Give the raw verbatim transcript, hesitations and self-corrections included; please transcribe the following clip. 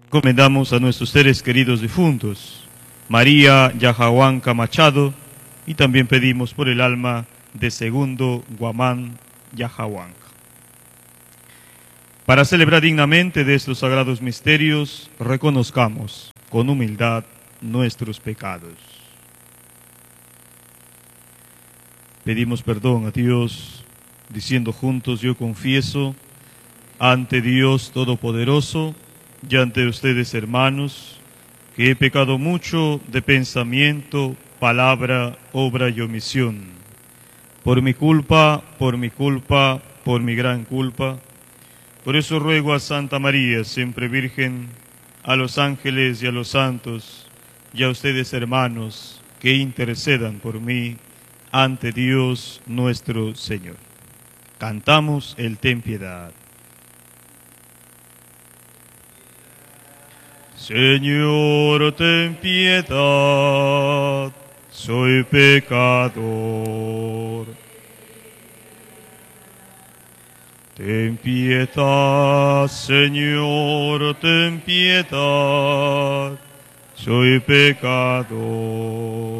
Encomendamos a nuestros seres queridos difuntos, María Yajahuanca Machado, y también pedimos por el alma de Segundo Guamán Yajahuanca. Para celebrar dignamente de estos sagrados misterios, reconozcamos con humildad nuestros pecados. Pedimos perdón a Dios, diciendo juntos: yo confieso ante Dios Todopoderoso y ante ustedes, hermanos, que he pecado mucho de pensamiento, palabra, obra y omisión. Por mi culpa, por mi culpa, por mi gran culpa. Por eso ruego a Santa María, siempre Virgen, a los ángeles y a los santos, y a ustedes, hermanos, que intercedan por mí ante Dios nuestro Señor. Cantamos el Ten Piedad. Señor, ten piedad, soy pecador. Ten piedad, Señor, ten piedad, soy pecador.